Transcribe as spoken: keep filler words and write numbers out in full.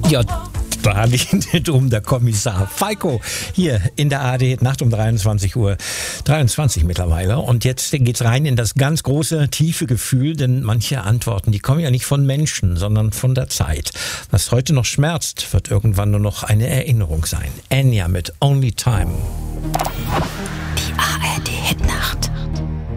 Ja, da liegt drum der Kommissar Falco hier in der A R D Nacht um dreiundzwanzig Uhr dreiundzwanzig mittlerweile. Und jetzt geht's rein in das ganz große, tiefe Gefühl, denn manche Antworten, die kommen ja nicht von Menschen, sondern von der Zeit. Was heute noch schmerzt, wird irgendwann nur noch eine Erinnerung sein. Enya mit Only Time.